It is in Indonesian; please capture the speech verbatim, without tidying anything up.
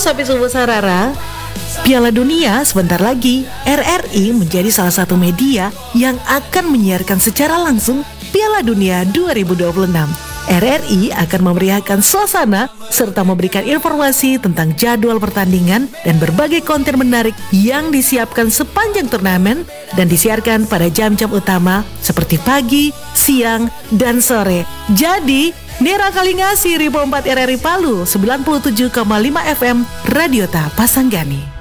Sopi Subuh Sarara, Piala Dunia sebentar lagi. R R I menjadi salah satu media yang akan menyiarkan secara langsung Piala Dunia dua ribu dua puluh enam. R R I akan memeriahkan suasana serta memberikan informasi tentang jadwal pertandingan dan berbagai konten menarik yang disiapkan sepanjang turnamen dan disiarkan pada jam-jam utama seperti pagi, siang, dan sore. Jadi, Nera Kalingasih, Ribo empat R R I Palu, sembilan puluh tujuh koma lima F M, Radio Ta Pasanggani.